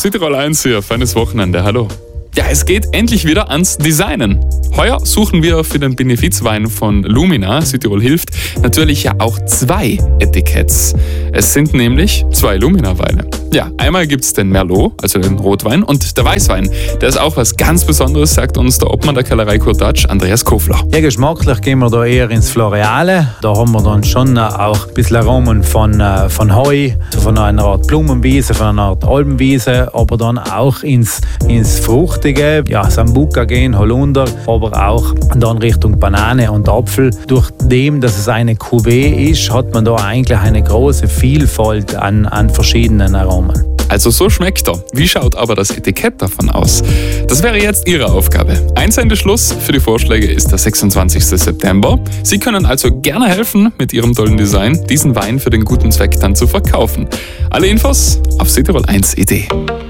Südtirol 1 hier, feines Wochenende, hallo. Ja, es geht endlich wieder ans Designen. Heuer suchen wir für den Benefizwein von Lumina, Südtirol hilft, natürlich ja auch 2 Etiketts. Es sind nämlich 2 Lumina-Weine. Ja, einmal gibt's den Merlot, also den Rotwein, und der Weißwein. Der ist auch was ganz Besonderes, sagt uns der Obmann der Kellerei Kurtatsch, Andreas Kofler. Ja, geschmacklich gehen wir da eher ins Floreale. Da haben wir dann schon auch ein bisschen Aromen von Heu, von einer Art Blumenwiese, von einer Art Alpenwiese, aber dann auch ins Fruchtige, ja, Sambuca gehen, Holunder, aber auch dann Richtung Banane und Apfel. Durch dem, dass es eine Cuvée ist, hat man da eigentlich eine große Vielfalt an verschiedenen Aromen. Also so schmeckt er. Wie schaut aber das Etikett davon aus? Das wäre jetzt Ihre Aufgabe. Einsendeschluss für die Vorschläge ist der 26. September. Sie können also gerne helfen, mit Ihrem tollen Design diesen Wein für den guten Zweck dann zu verkaufen. Alle Infos auf südtirol1.de.